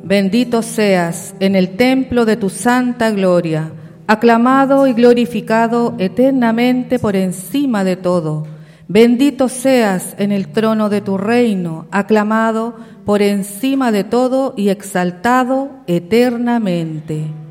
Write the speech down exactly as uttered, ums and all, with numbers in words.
Bendito seas en el templo de tu santa gloria, aclamado y glorificado eternamente por encima de todo. Bendito seas en el trono de tu reino, aclamado por encima de todo y exaltado eternamente.